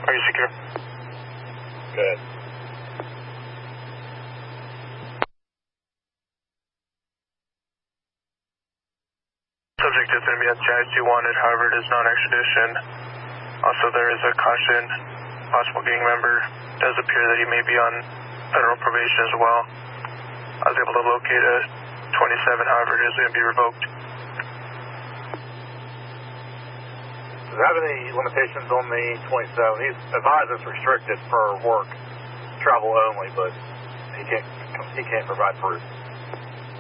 Are you secure? Good. Subject is going to be on CIC wanted, however it is non-extradition. Also there is a caution, possible gang member. It does appear that he may be on federal probation as well. I was able to locate a 27, however it is going to be revoked. Does it have any limitations on the 27? He's advised it's restricted for work, travel only, but he can't provide proof.